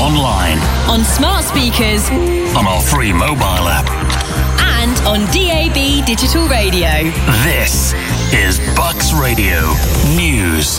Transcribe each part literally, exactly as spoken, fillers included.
online, on smart speakers, on our free mobile app, and on D A B digital radio. This is Bucks Radio News.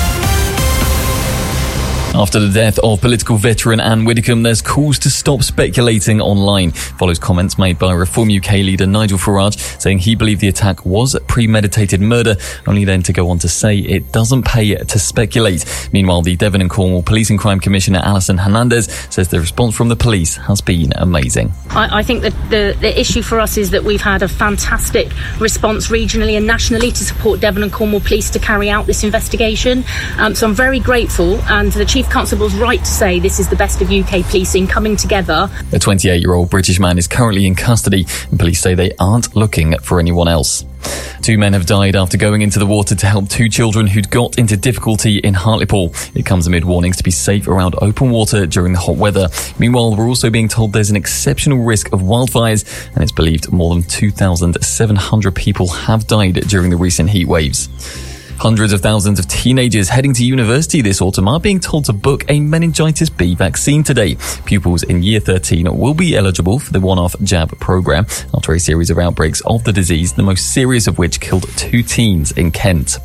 After the death of political veteran Anne Widdecombe, there's calls to stop speculating online. Follows comments made by Reform U K leader Nigel Farage, saying he believed the attack was premeditated murder, only then to go on to say it doesn't pay to speculate. Meanwhile, the Devon and Cornwall Police and Crime Commissioner Alison Hernandez says the response from the police has been amazing. I, I think that the, the issue for us is that we've had a fantastic response regionally and nationally to support Devon and Cornwall Police to carry out this investigation. Um, so I'm very grateful, and the Chief Constable's right to say this is the best of U K policing coming together. A twenty-eight-year-old British man is currently in custody, and police say they aren't looking for anyone else. Two men have died after going into the water to help two children who'd got into difficulty in Hartlepool. It comes amid warnings to be safe around open water during the hot weather. Meanwhile, we're also being told there's an exceptional risk of wildfires, and it's believed more than two thousand seven hundred people have died during the recent heat waves. Hundreds of thousands of teenagers heading to university this autumn are being told to book a meningitis B vaccine today. Pupils in year thirteen will be eligible for the one-off jab program after a series of outbreaks of the disease, the most serious of which killed two teens in Kent.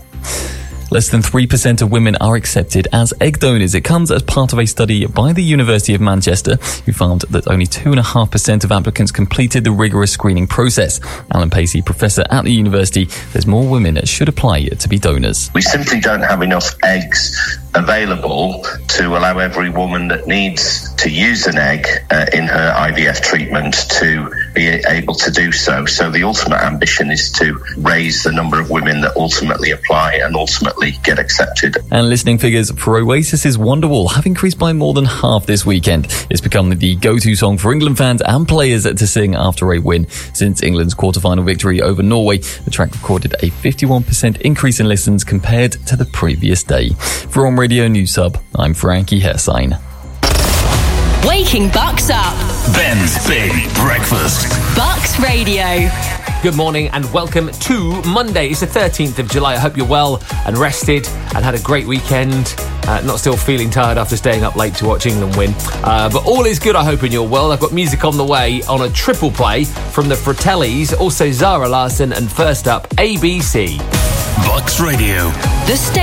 Less than three percent of women are accepted as egg donors. It comes as part of a study by the University of Manchester, who found that only two point five percent of applicants completed the rigorous screening process. Alan Pacey, professor at the university, says more women should apply to be donors. We simply don't have enough eggs available to allow every woman that needs to use an egg uh, in her I V F treatment to be able to do so. So the ultimate ambition is to raise the number of women that ultimately apply and ultimately get accepted. And listening figures for Oasis's Wonderwall have increased by more than half this weekend. It's become the go-to song for England fans and players to sing after a win. Since England's quarter-final victory over Norway, the track recorded a fifty-one percent increase in listens compared to the previous day. For On Radio News Hub, I'm Frankie Hersine. Waking Bucks up. Ben's Big Breakfast. Bucks Radio. Good morning and welcome to Monday. It's the thirteenth of July. I hope you're well and rested and had a great weekend. Uh, not still feeling tired after staying up late to watch England win. Uh, but all is good, I hope, and you're well. I've got music on the way on a triple play from the Fratellis, also Zara Larsson, and first up, A B C. Bucks Radio. The